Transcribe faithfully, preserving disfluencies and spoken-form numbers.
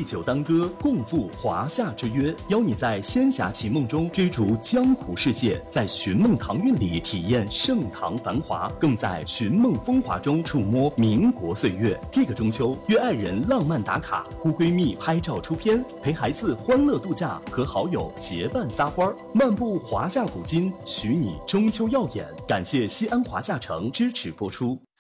对酒当歌，共赴华夏之约，邀你在仙侠奇梦中追逐江湖世界，在寻梦唐韵里体验盛唐繁华，更在寻梦风华中触摸民国岁月。这个中秋，约爱人浪漫打卡，呼闺蜜拍照出片，陪孩子欢乐度假，和好友结伴撒欢，漫步华夏古今，许你中秋耀眼。感谢西安华夏城支持播出。